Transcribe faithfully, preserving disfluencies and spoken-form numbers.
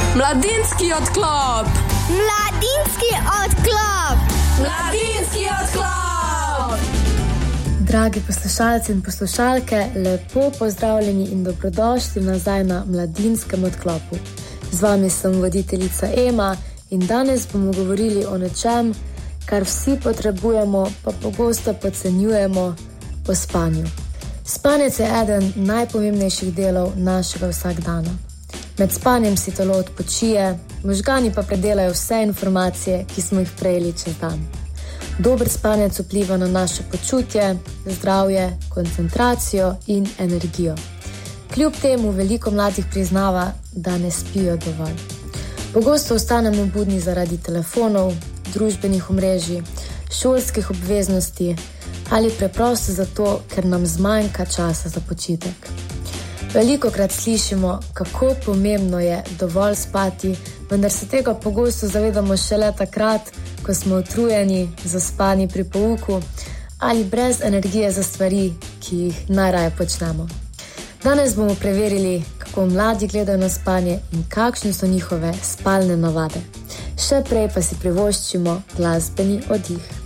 Mladinski odklop. Mladinski odklop. Mladinski odklop. Dragi poslušalci in poslušalke, lepo pozdravljeni in dobrodošli nazaj na Mladinskem odklopu. Z vami sem voditeljica Ema in danes bomo govorili o nečem, kar vsi potrebujemo, pa pogosto podcenjujemo, o spanju. Spanec je eden najpomembnejših delov našega vsakdana. Med spanjem si telo odpočije, možgani pa predelajo vse informacije, ki smo jih prejeli čez dan. Dober spanec vpliva na naše počutje, zdravje, koncentracijo in energijo. Kljub temu veliko mladih priznava, da ne spijo dovolj. Pogosto ostanemo budni zaradi telefonov, družbenih omrežij, šolskih obveznosti ali preprosto zato, ker nam zmanjka časa za počitek. Velikokrat slišimo, kako pomembno je dovolj spati, vendar se tega pogosto zavedamo šele takrat, ko smo utrujeni, zaspani pri pouku ali brez energije za stvari, ki jih najraje počnemo. Danes bomo preverili, kako mladi gledajo na spanje in kakšne so njihove spalne navade. Še prej pa si privoščimo glasbeni oddih.